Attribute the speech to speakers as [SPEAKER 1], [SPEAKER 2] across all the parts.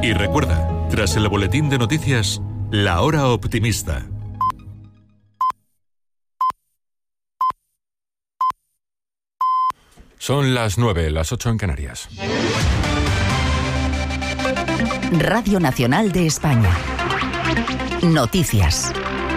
[SPEAKER 1] Y recuerda, tras el boletín de noticias, La Hora Optimista.
[SPEAKER 2] Son las 9, las 8 en Canarias.
[SPEAKER 3] Radio Nacional de España. Noticias.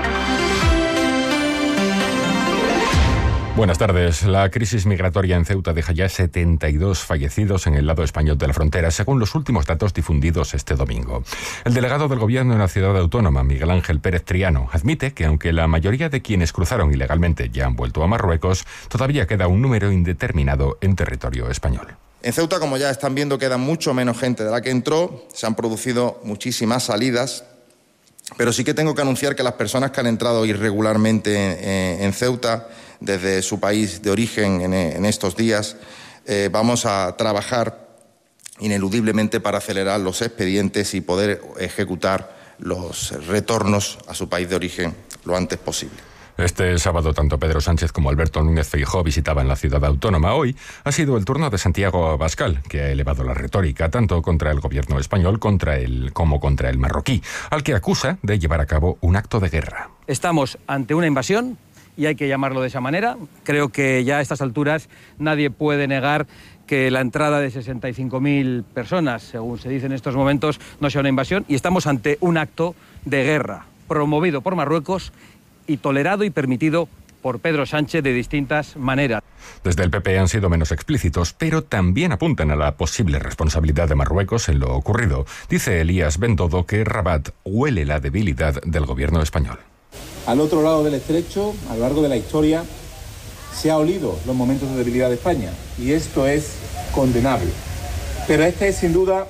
[SPEAKER 2] Buenas tardes. La crisis migratoria en Ceuta deja ya 72 fallecidos en el lado español de la frontera, según los últimos datos difundidos este domingo. El delegado del Gobierno en la ciudad autónoma, Miguel Ángel Pérez Triano, admite que aunque la mayoría de quienes cruzaron ilegalmente ya han vuelto a Marruecos, todavía queda un número indeterminado en territorio español.
[SPEAKER 4] En Ceuta, como ya están viendo, queda mucho menos gente de la que entró. Se han producido muchísimas salidas, pero sí que tengo que anunciar que las personas que han entrado irregularmente en Ceuta desde su país de origen en estos días, vamos a trabajar ineludiblemente para acelerar los expedientes y poder ejecutar los retornos a su país de origen lo antes posible.
[SPEAKER 2] Este sábado tanto Pedro Sánchez como Alberto Núñez Feijóo visitaban la ciudad autónoma. Hoy ha sido el turno de Santiago Abascal, que ha elevado la retórica tanto contra el gobierno español como contra el marroquí, al que acusa de llevar a cabo un acto de guerra.
[SPEAKER 5] Estamos ante una invasión y hay que llamarlo de esa manera. Creo que ya a estas alturas nadie puede negar que la entrada de 65.000 personas, según se dice en estos momentos, no sea una invasión, y estamos ante un acto de guerra promovido por Marruecos y tolerado y permitido por Pedro Sánchez de distintas maneras.
[SPEAKER 2] Desde el PP han sido menos explícitos, pero también apuntan a la posible responsabilidad de Marruecos en lo ocurrido. Dice Elías Bendodo que Rabat huele la debilidad del gobierno español.
[SPEAKER 6] Al otro lado del estrecho, a lo largo de la historia, se ha olido los momentos de debilidad de España, y esto es condenable. Pero este es sin duda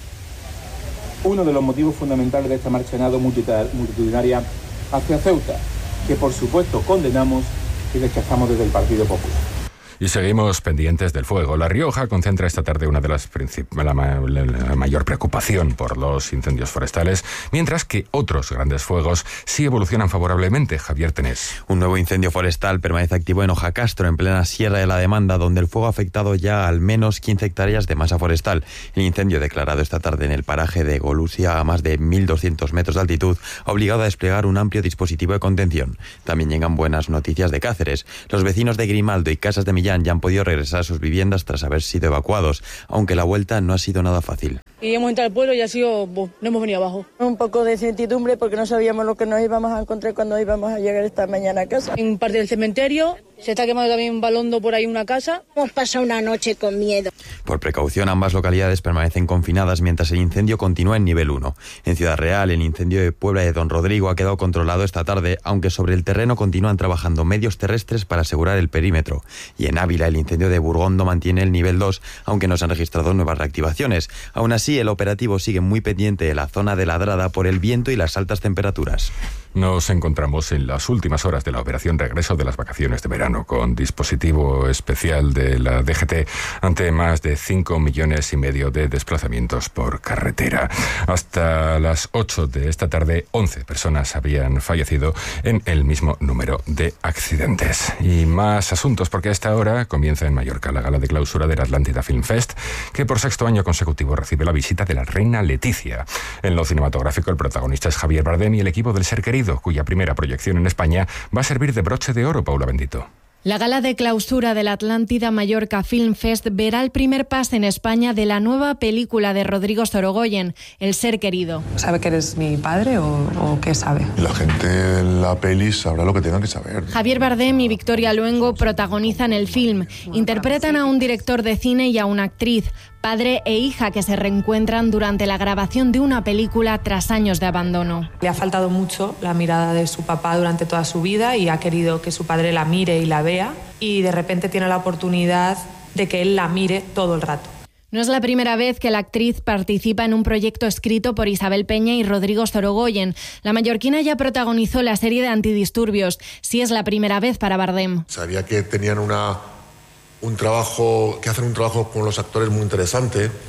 [SPEAKER 6] uno de los motivos fundamentales de esta marchanada multitudinaria hacia Ceuta, que por supuesto condenamos y rechazamos desde el Partido Popular.
[SPEAKER 2] Y seguimos pendientes del fuego. La Rioja concentra esta tarde una de las la mayor preocupación por los incendios forestales, mientras que otros grandes fuegos sí evolucionan favorablemente. Javier Tenés.
[SPEAKER 7] Un nuevo incendio forestal permanece activo en Ojacastro, en plena Sierra de la Demanda, donde el fuego ha afectado ya al menos 15 hectáreas de masa forestal. El incendio declarado esta tarde en el paraje de Golusia, a más de 1.200 metros de altitud, ha obligado a desplegar un amplio dispositivo de contención. También llegan buenas noticias de Cáceres. Los vecinos de Grimaldo y Casas de Millán ya han podido regresar a sus viviendas tras haber sido evacuados, aunque la vuelta no ha sido nada fácil.
[SPEAKER 8] Y hemos entrado al pueblo y ha sido, no hemos venido abajo.
[SPEAKER 9] Un poco de incertidumbre porque no sabíamos lo que nos íbamos a encontrar cuando íbamos a llegar esta mañana a casa.
[SPEAKER 8] En parte del cementerio se está quemando también un balondo por ahí, una casa.
[SPEAKER 10] Hemos pasado una noche con miedo.
[SPEAKER 7] Por precaución, ambas localidades permanecen confinadas mientras el incendio continúa en nivel 1. En Ciudad Real, el incendio de Puebla de Don Rodrigo ha quedado controlado esta tarde, aunque sobre el terreno continúan trabajando medios terrestres para asegurar el perímetro. Y en Ávila, el incendio de Burgondo mantiene el nivel 2, aunque no se han registrado nuevas reactivaciones. Aún así, el operativo sigue muy pendiente de la zona de Ladrada por el viento y las altas temperaturas.
[SPEAKER 2] Nos encontramos en las últimas horas de la operación regreso de las vacaciones de verano, con dispositivo especial de la DGT ante más de 5,5 millones de desplazamientos por carretera. Hasta las 8 de esta tarde, 11 personas habían fallecido en el mismo número de accidentes. Y más asuntos, porque a esta hora comienza en Mallorca la gala de clausura del Atlántida Film Fest, que por sexto año consecutivo recibe la visita de la reina Letizia. En lo cinematográfico, el protagonista es Javier Bardem y el equipo del Ser Querido, cuya primera proyección en España va a servir de broche de oro. Paula Bendito.
[SPEAKER 11] La gala de clausura del Atlántida Mallorca Film Fest verá el primer pase en España de la nueva película de Rodrigo Sorogoyen, El Ser Querido.
[SPEAKER 12] ¿Sabe que eres mi padre o qué sabe?
[SPEAKER 13] La gente en la peli sabrá lo que tenga que saber.
[SPEAKER 11] Javier Bardem y Victoria Luengo protagonizan el film. Interpretan a un director de cine y a una actriz, padre e hija que se reencuentran durante la grabación de una película tras años de abandono.
[SPEAKER 12] Le ha faltado mucho la mirada de su papá durante toda su vida y ha querido que su padre la mire y la vea, y de repente tiene la oportunidad de que él la mire todo el rato.
[SPEAKER 11] No es la primera vez que la actriz participa en un proyecto escrito por Isabel Peña y Rodrigo Sorogoyen. La mallorquina ya protagonizó la serie de Antidisturbios. Sí, es la primera vez para Bardem.
[SPEAKER 13] Sabía que tenían un trabajo con los actores muy interesante,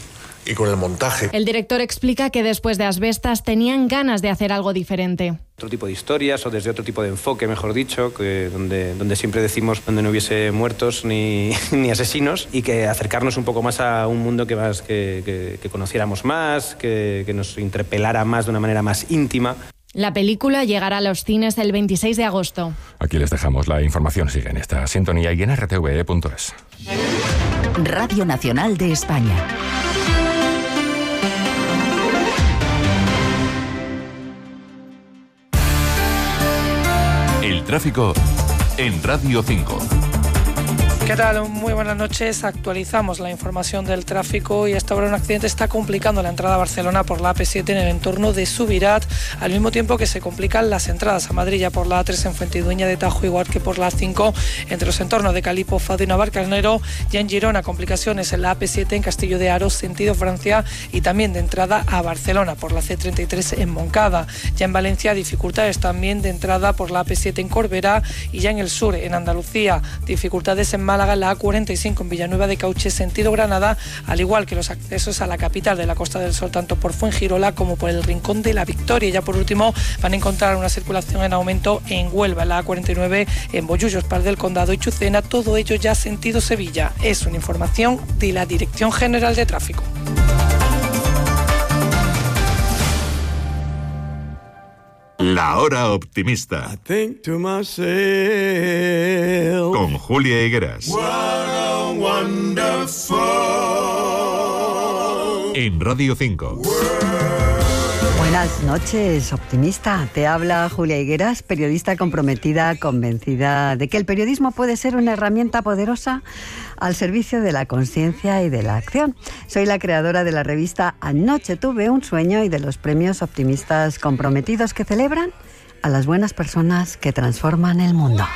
[SPEAKER 13] y con el montaje.
[SPEAKER 11] El director explica que después de Asbestas tenían ganas de hacer algo diferente.
[SPEAKER 14] Otro tipo de historias o desde otro tipo de enfoque, mejor dicho, que donde siempre decimos donde no hubiese muertos ni asesinos, y que acercarnos un poco más a un mundo que conociéramos más, que nos interpelara más de una manera más íntima.
[SPEAKER 11] La película llegará a los cines el 26 de agosto.
[SPEAKER 2] Aquí les dejamos la información, sigue en esta sintonía y en rtve.es.
[SPEAKER 3] Radio Nacional de España.
[SPEAKER 1] El tráfico en Radio 5.
[SPEAKER 15] ¿Qué tal? Muy buenas noches. Actualizamos la información del tráfico y hasta ahora un accidente está complicando la entrada a Barcelona por la AP7 en el entorno de Subirat, al mismo tiempo que se complican las entradas a Madrid ya por la A3 en Fuentidueña de Tajo, igual que por la A5 entre los entornos de Calipo, Fado y Navalcarnero. Ya en Girona, complicaciones en la AP7 en Castillo de Aro, sentido Francia, y también de entrada a Barcelona por la C33 en Moncada. Ya en Valencia, dificultades también de entrada por la AP7 en Corbera, y ya en el sur, en Andalucía, dificultades en Málaga, la A45 en Villanueva de Cauche, sentido Granada, al igual que los accesos a la capital de la Costa del Sol, tanto por Fuengirola como por el Rincón de la Victoria. Y ya por último, van a encontrar una circulación en aumento en Huelva, la A49 en Bollullos, Par del Condado y Chucena, todo ello ya sentido Sevilla. Es una información de la Dirección General de Tráfico.
[SPEAKER 1] La hora optimista. Con Julia Higueras. En Radio 5.
[SPEAKER 16] Buenas noches, optimista. Te habla Julia Higueras, periodista comprometida, convencida de que el periodismo puede ser una herramienta poderosa al servicio de la conciencia y de la acción. Soy la creadora de la revista Anoche tuve un sueño y de los premios optimistas comprometidos que celebran a las buenas personas que transforman el mundo.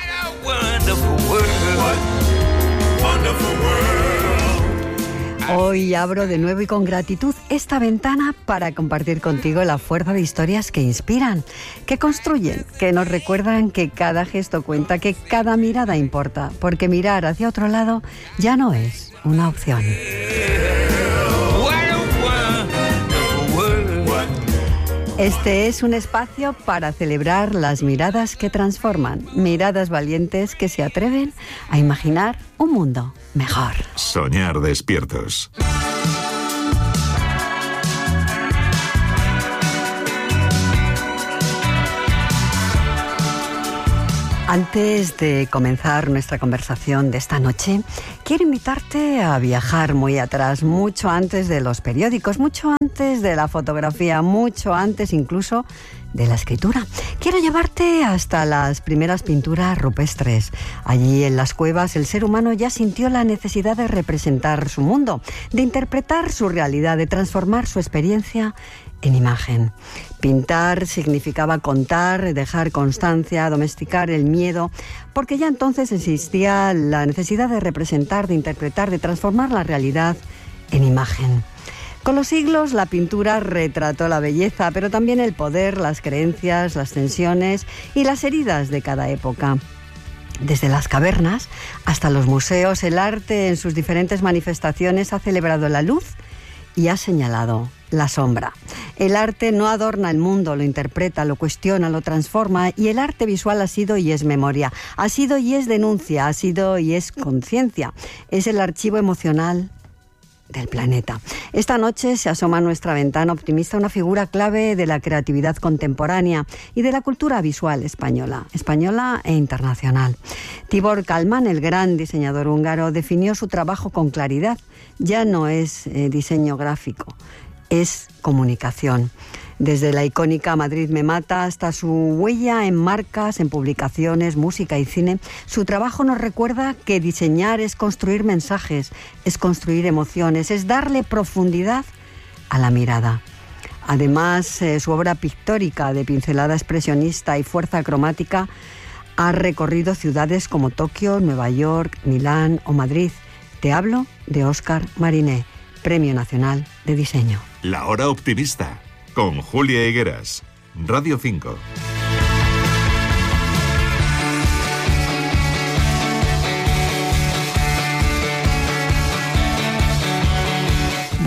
[SPEAKER 16] Hoy abro de nuevo y con gratitud esta ventana para compartir contigo la fuerza de historias que inspiran, que construyen, que nos recuerdan que cada gesto cuenta, que cada mirada importa, porque mirar hacia otro lado ya no es una opción. Este es un espacio para celebrar las miradas que transforman, miradas valientes que se atreven a imaginar un mundo mejor.
[SPEAKER 1] Soñar despiertos.
[SPEAKER 16] Antes de comenzar nuestra conversación de esta noche, quiero invitarte a viajar muy atrás, mucho antes de los periódicos, mucho antes de la fotografía, mucho antes incluso de la escritura. Quiero llevarte hasta las primeras pinturas rupestres. Allí en las cuevas el ser humano ya sintió la necesidad de representar su mundo, de interpretar su realidad, de transformar su experiencia en imagen. Pintar significaba contar, dejar constancia, domesticar el miedo, porque ya entonces existía la necesidad de representar, de interpretar, de transformar la realidad en imagen. Con los siglos la pintura retrató la belleza, pero también el poder, las creencias, las tensiones y las heridas de cada época. Desde las cavernas hasta los museos, el arte en sus diferentes manifestaciones ha celebrado la luz y ha señalado la sombra. El arte no adorna el mundo, lo interpreta, lo cuestiona, lo transforma, y el arte visual ha sido y es memoria, ha sido y es denuncia, ha sido y es conciencia, es el archivo emocional del planeta. Esta noche se asoma a nuestra ventana optimista una figura clave de la creatividad contemporánea y de la cultura visual española e internacional. Tibor Kalman, el gran diseñador húngaro, definió su trabajo con claridad. Ya no es diseño gráfico, es comunicación. Desde la icónica Madrid me mata hasta su huella en marcas, en publicaciones, música y cine, su trabajo nos recuerda que diseñar es construir mensajes, es construir emociones, es darle profundidad a la mirada. Además, su obra pictórica de pincelada expresionista y fuerza cromática ha recorrido ciudades como Tokio, Nueva York, Milán o Madrid. Te hablo de Óscar Mariné, Premio Nacional de Diseño.
[SPEAKER 1] La hora optimista. Con Julia Higueras, Radio 5.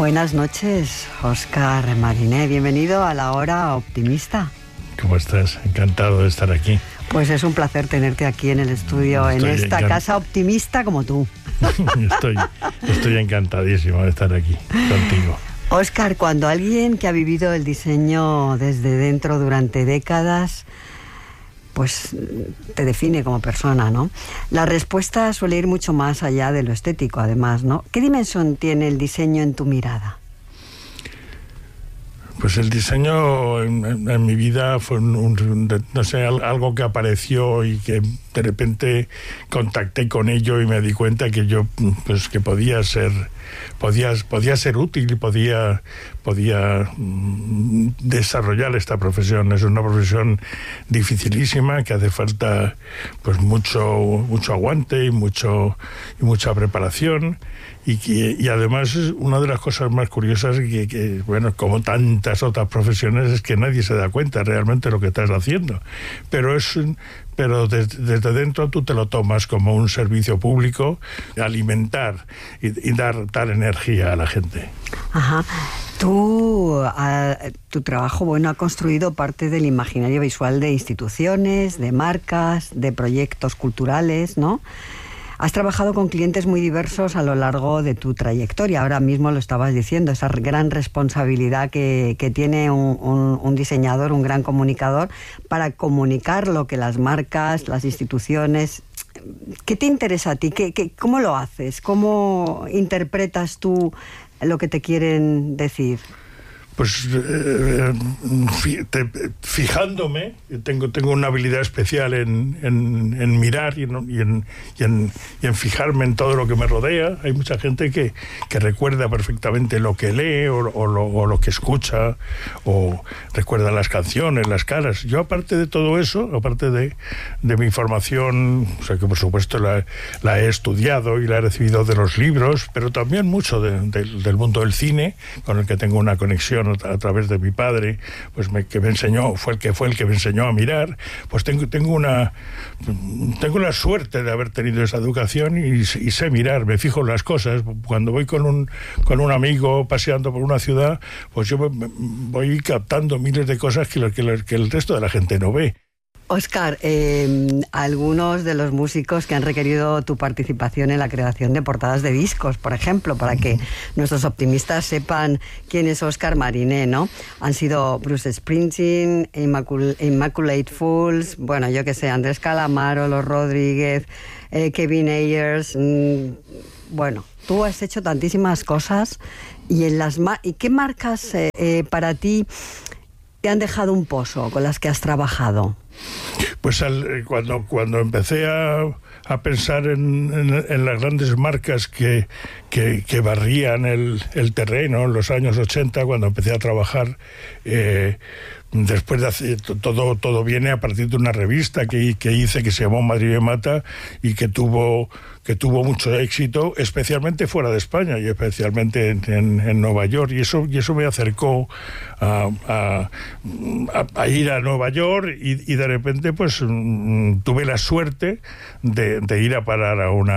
[SPEAKER 16] Buenas noches, Óscar Mariné. Bienvenido a La Hora Optimista.
[SPEAKER 17] ¿Cómo estás? Encantado de estar aquí.
[SPEAKER 16] Pues es un placer tenerte aquí en el estudio, en esta casa optimista como tú.
[SPEAKER 17] Estoy encantadísimo de estar aquí contigo.
[SPEAKER 16] Óscar, cuando alguien que ha vivido el diseño desde dentro durante décadas, pues te define como persona, ¿no? La respuesta suele ir mucho más allá de lo estético, además, ¿no? ¿Qué dimensión tiene el diseño en tu mirada?
[SPEAKER 17] Pues el diseño en mi vida fue algo que apareció y que de repente contacté con ello y me di cuenta que yo, pues que podía ser útil y podía desarrollar esta profesión. Es una profesión dificilísima que hace falta pues mucho aguante y mucha preparación. Y además una de las cosas más curiosas que bueno, como tantas otras profesiones, es que nadie se da cuenta realmente de lo que estás haciendo, pero desde dentro tú te lo tomas como un servicio público, alimentar y dar energía a la gente.
[SPEAKER 16] Ajá. Tu trabajo, bueno, ha construido parte del imaginario visual de instituciones, de marcas, de proyectos culturales, ¿no? Has trabajado con clientes muy diversos a lo largo de tu trayectoria. Ahora mismo lo estabas diciendo, esa gran responsabilidad que tiene un diseñador, un gran comunicador, para comunicar lo que las marcas, las instituciones... ¿Qué te interesa a ti? ¿Cómo lo haces? ¿Cómo interpretas tú lo que te quieren decir?
[SPEAKER 17] Pues fijándome, tengo una habilidad especial en mirar y en fijarme en todo lo que me rodea. Hay mucha gente que recuerda perfectamente lo que lee o lo que escucha, o recuerda las canciones, las caras. Yo, aparte de todo eso, aparte de mi formación, o sea que por supuesto la he estudiado y la he recibido de los libros, pero también mucho del mundo del cine, con el que tengo una conexión a través de mi padre, pues que me enseñó, fue el que me enseñó a mirar. Pues tengo la suerte de haber tenido esa educación y sé mirar, me fijo en las cosas. Cuando voy con un amigo paseando por una ciudad, pues yo voy captando miles de cosas que el resto de la gente no ve.
[SPEAKER 16] Óscar, algunos de los músicos que han requerido tu participación en la creación de portadas de discos, por ejemplo, para que nuestros optimistas sepan quién es Óscar Mariné, ¿no? Han sido Bruce Springsteen, Immaculate Fools, bueno, yo qué sé, Andrés Calamaro, Los Rodríguez, Kevin Ayers. Bueno, tú has hecho tantísimas cosas y ¿qué marcas para ti te han dejado un pozo con las que has trabajado?
[SPEAKER 17] Pues cuando empecé a pensar en las grandes marcas que barrían el terreno en los años 80, cuando empecé a trabajar, después de hacer todo viene a partir de una revista que hice, que se llamó Madrid me mata, y que tuvo mucho éxito, especialmente fuera de España y especialmente en Nueva York, y eso me acercó a ir a Nueva York, y de repente pues tuve la suerte de ir a parar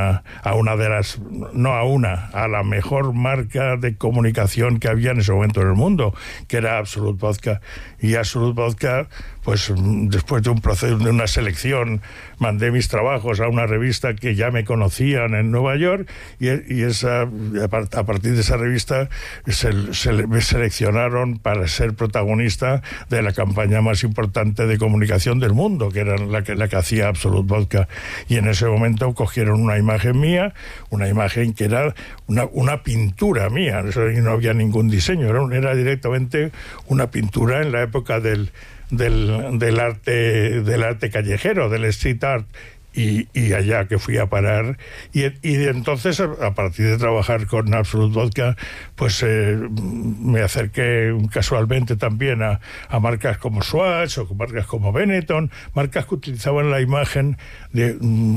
[SPEAKER 17] a la mejor marca de comunicación que había en ese momento en el mundo, que era Absolut Vodka. Y Absolut Vodka, pues después de un proceso, de una selección, mandé mis trabajos a una revista que ya me conocían en Nueva York, y a partir de esa revista me seleccionaron para ser protagonista de la campaña más importante de comunicación del mundo, que era la que hacía Absolut Vodka. Y en ese momento cogieron una imagen mía, una imagen que era una pintura mía, y no había ningún diseño, era directamente una pintura en la época del arte callejero, del street art, y allá que fui a parar, y entonces, a partir de trabajar con Absolut Vodka, pues me acerqué casualmente también a marcas como Swatch o marcas como Benetton, marcas que utilizaban la imagen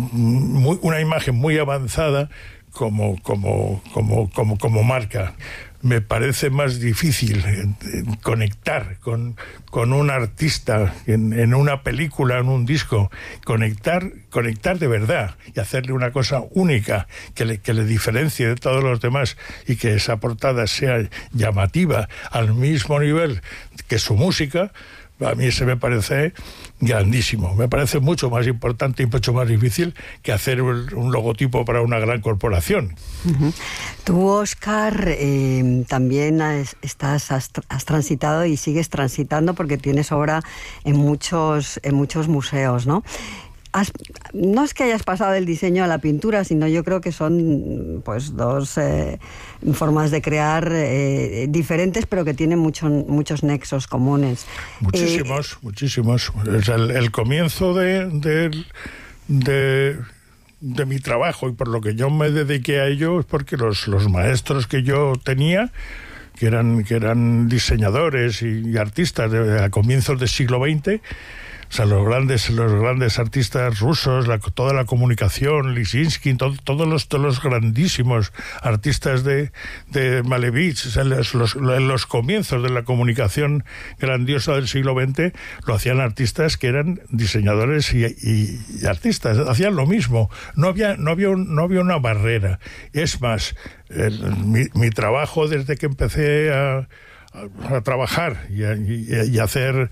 [SPEAKER 17] una imagen muy avanzada como marca. me parece más difícil conectar con un artista en una película, en un disco, conectar de verdad y hacerle una cosa única que le diferencie de todos los demás y que esa portada sea llamativa al mismo nivel que su música. A mí se me parece grandísimo. Me parece mucho más importante y mucho más difícil que hacer un logotipo para una gran corporación.
[SPEAKER 16] Uh-huh. Tú, Óscar, también has transitado y sigues transitando porque tienes obra en muchos museos, ¿no? No es que hayas pasado del diseño a la pintura, sino yo creo que son pues dos formas de crear diferentes, pero que tienen muchos nexos comunes.
[SPEAKER 17] Muchísimos. El comienzo de mi trabajo y por lo que yo me dediqué a ello es porque los maestros que yo tenía, que eran diseñadores y artistas a comienzos del siglo XX, o sea, los grandes artistas rusos, toda la comunicación, Lisinski, todos los grandísimos artistas de Malevich, o sea, los comienzos de la comunicación grandiosa del siglo XX lo hacían artistas que eran diseñadores y artistas, hacían lo mismo, no había una barrera. Es más, mi trabajo desde que empecé a trabajar y hacer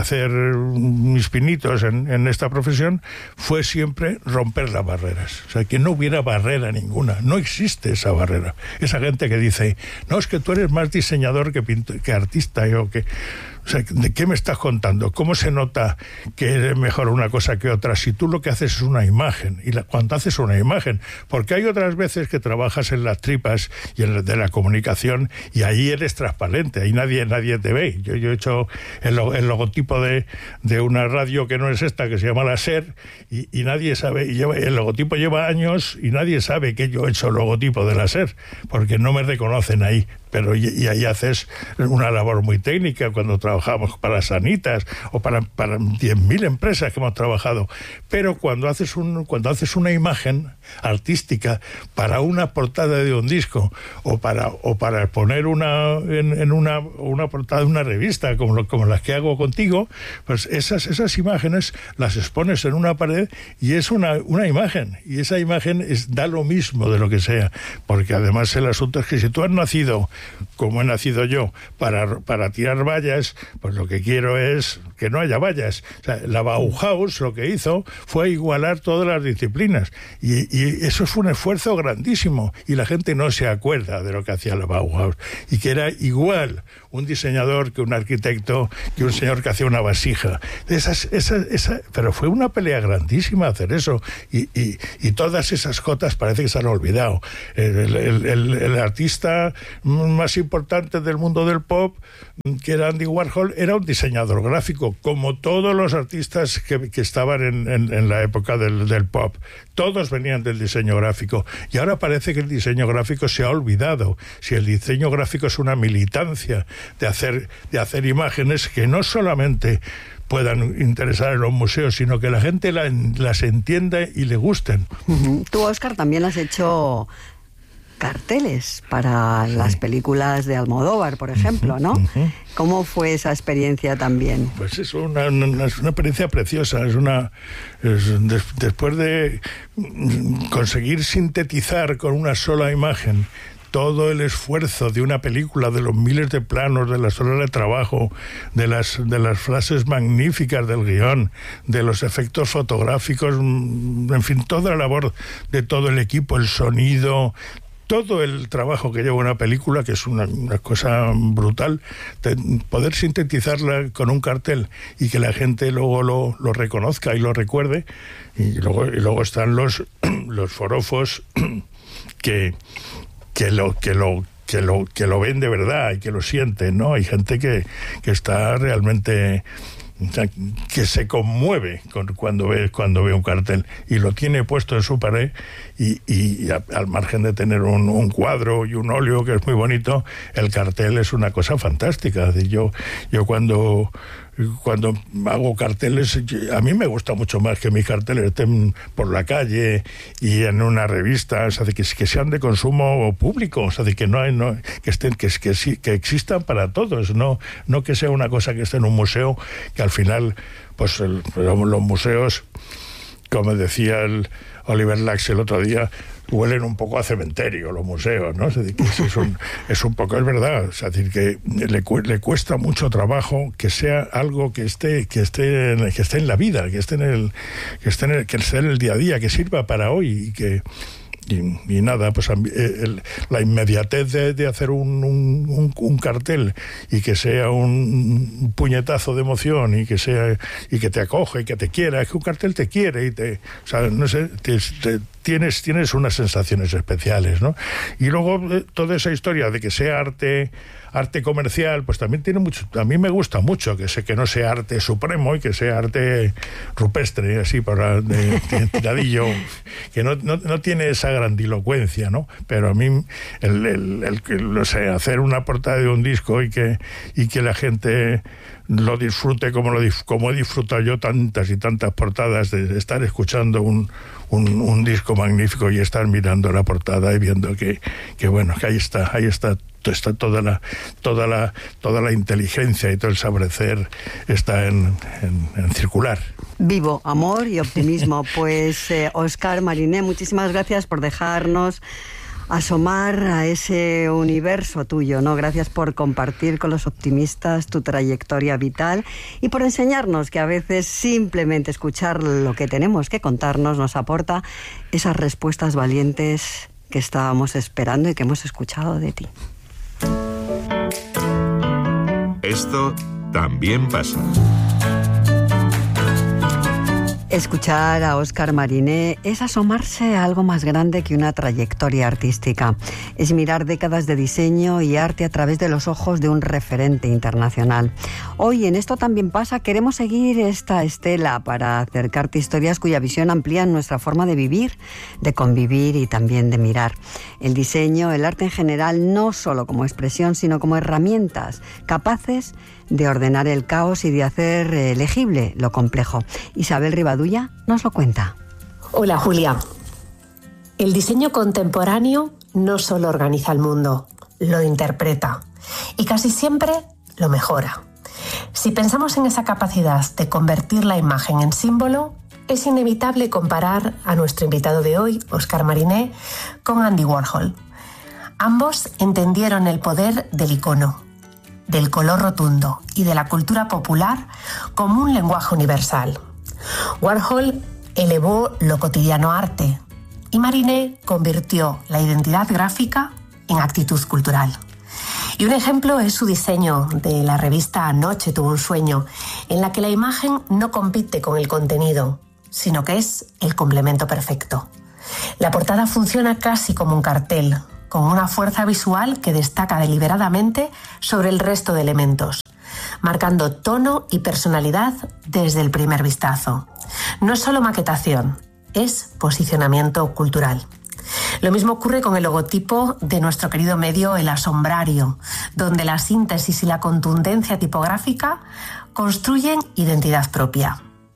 [SPEAKER 17] mis pinitos en esta profesión fue siempre romper las barreras. O sea, que no hubiera barrera ninguna. No existe esa barrera. Esa gente que dice, no, es que tú eres más diseñador que artista. O sea, ¿de qué me estás contando? ¿Cómo se nota que es mejor una cosa que otra si tú lo que haces es una imagen? Y cuando haces una imagen, porque hay otras veces que trabajas en las tripas y en de la comunicación y ahí eres transparente, ahí nadie te ve. Yo he hecho el logotipo de una radio que no es esta, que se llama la SER, y nadie sabe, el logotipo lleva años y nadie sabe que yo he hecho el logotipo de la SER, porque no me reconocen ahí. Pero y ahí haces una labor muy técnica cuando trabajamos para Sanitas o para 10.000 empresas que hemos trabajado. Pero cuando haces una imagen artística para una portada de un disco o para poner en una portada de una revista como las que hago contigo, pues esas imágenes las expones en una pared y es una imagen, y esa imagen da lo mismo de lo que sea, porque además el asunto es que si tú has nacido como he nacido yo, para tirar vallas, pues lo que quiero es que no haya vallas. O sea, la Bauhaus lo que hizo fue igualar todas las disciplinas, y eso fue un esfuerzo grandísimo, y la gente no se acuerda de lo que hacía la Bauhaus, y que era igual un diseñador que un arquitecto, que un señor que hacía una vasija. Pero fue una pelea grandísima hacer eso, y todas esas cotas parece que se han olvidado. El artista más importante del mundo del pop, que era Andy Warhol, era un diseñador gráfico, como todos los artistas que estaban en la época del pop. Todos venían del diseño gráfico, y ahora parece que el diseño gráfico se ha olvidado. Si el diseño gráfico es una militancia de hacer imágenes que no solamente puedan interesar en los museos, sino que la gente las entienda y le gusten.
[SPEAKER 16] Tú, Óscar, también has hecho carteles para las películas de Almodóvar, por ejemplo, ¿no? ¿Cómo fue esa experiencia también?
[SPEAKER 17] Pues es una experiencia preciosa. Después de conseguir sintetizar con una sola imagen todo el esfuerzo de una película, de los miles de planos, de las horas de trabajo, de las frases magníficas del guión, de los efectos fotográficos, en fin, toda la labor de todo el equipo, el sonido, todo el trabajo que lleva una película, que es una cosa brutal, poder sintetizarla con un cartel y que la gente luego lo reconozca y lo recuerde. Y luego están los forofos que lo ven de verdad y que lo sienten, ¿no? Hay gente que está realmente, o sea, que se conmueve cuando ve un cartel y lo tiene puesto en su pared, y al margen de tener un cuadro y un óleo que es muy bonito, el cartel es una cosa fantástica. Yo cuando cuando hago carteles, a mí me gusta mucho más que mis carteles estén por la calle y en una revista, o sea, que sean de consumo público, o sea, que que existan para todos, no que sea una cosa que esté en un museo, que al final, pues los museos, como decía el Oliver Lacks el otro día, huelen un poco a cementerio los museos, ¿no? Es decir, que es un poco, es verdad, es decir, que le cuesta mucho trabajo que sea algo que esté en la vida, que esté en el día a día, que sirva para hoy y nada, pues la inmediatez de hacer un cartel y que sea un puñetazo de emoción y que te acoge y que te quiera, es que un cartel te quiere o sea, no sé, tienes unas sensaciones especiales, ¿no? Y luego toda esa historia de que sea arte comercial, pues también tiene mucho. A mí me gusta mucho que no sea arte supremo y que sea arte rupestre, así de tiradillo, que no tiene esa grandilocuencia, ¿no? Pero a mí no sé, hacer una portada de un disco y que la gente lo disfrute como he disfrutado yo tantas y tantas portadas, de estar escuchando un disco magnífico y estar mirando la portada y viendo que bueno, que ahí está toda la inteligencia y todo el saber hacer está en circular.
[SPEAKER 16] Vivo amor y optimismo. Pues Óscar Mariné, muchísimas gracias por dejarnos asomar a ese universo tuyo, ¿no? Gracias por compartir con los optimistas tu trayectoria vital y por enseñarnos que a veces simplemente escuchar lo que tenemos que contarnos nos aporta esas respuestas valientes que estábamos esperando y que hemos escuchado de ti.
[SPEAKER 1] Esto también pasa.
[SPEAKER 16] Escuchar a Óscar Mariné es asomarse a algo más grande que una trayectoria artística. Es mirar décadas de diseño y arte a través de los ojos de un referente internacional. Hoy en Esto también pasa queremos seguir esta estela para acercarte historias cuya visión amplían nuestra forma de vivir, de convivir y también de mirar. El diseño, el arte en general, no solo como expresión, sino como herramientas capaces de ordenar el caos y de hacer legible lo complejo. Isabel Rivadulla nos lo cuenta.
[SPEAKER 18] Hola, Julia. El diseño contemporáneo no solo organiza el mundo, lo interpreta y casi siempre lo mejora. Si pensamos en esa capacidad de convertir la imagen en símbolo, es inevitable comparar a nuestro invitado de hoy, Óscar Mariné, con Andy Warhol. Ambos entendieron el poder del icono, del color rotundo y de la cultura popular como un lenguaje universal. Warhol elevó lo cotidiano a arte y Mariné convirtió la identidad gráfica en actitud cultural. Y un ejemplo es su diseño de la revista Anoche tuvo un sueño, en la que la imagen no compite con el contenido, sino que es el complemento perfecto. La portada funciona casi como un cartel, con una fuerza visual que destaca deliberadamente sobre el resto de elementos, marcando tono y personalidad desde el primer vistazo. No es solo maquetación, es posicionamiento cultural. Lo mismo ocurre con el logotipo de nuestro querido medio El Asombrario, donde la síntesis y la contundencia tipográfica construyen identidad propia.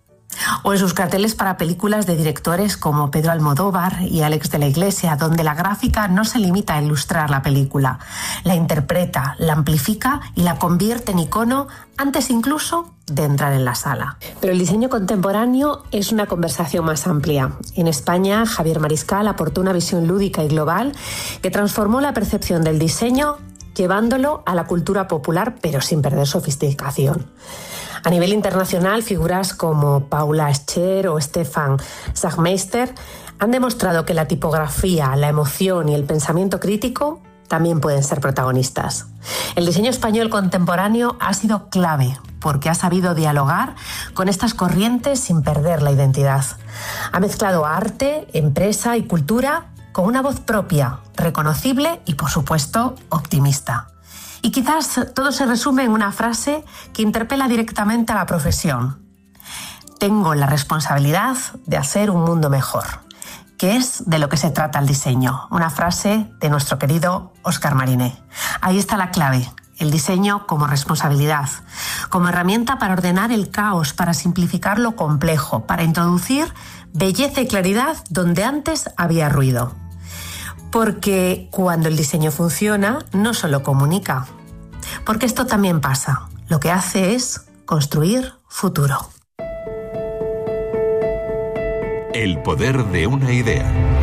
[SPEAKER 18] O en sus carteles para películas de directores como Pedro Almodóvar y Alex de la Iglesia, donde la gráfica no se limita a ilustrar la película, la interpreta, la amplifica y la convierte en icono antes incluso de entrar en la sala. Pero el diseño contemporáneo es una conversación más amplia. En España, Javier Mariscal aportó una visión lúdica y global que transformó la percepción del diseño, llevándolo a la cultura popular, pero sin perder sofisticación. A nivel internacional, figuras como Paula Scher o Stefan Sagmeister han demostrado que la tipografía, la emoción y el pensamiento crítico también pueden ser protagonistas. El diseño español contemporáneo ha sido clave porque ha sabido dialogar con estas corrientes sin perder la identidad. Ha mezclado arte, empresa y cultura con una voz propia, reconocible y, por supuesto, optimista. Y quizás todo se resume en una frase que interpela directamente a la profesión. Tengo la responsabilidad de hacer un mundo mejor, que es de lo que se trata el diseño. Una frase de nuestro querido Óscar Mariné. Ahí está la clave, el diseño como responsabilidad, como herramienta para ordenar el caos, para simplificar lo complejo, para introducir belleza y claridad donde antes había ruido. Porque cuando el diseño funciona, no solo comunica. Porque esto también pasa. Lo que hace es construir futuro.
[SPEAKER 1] El poder de una idea.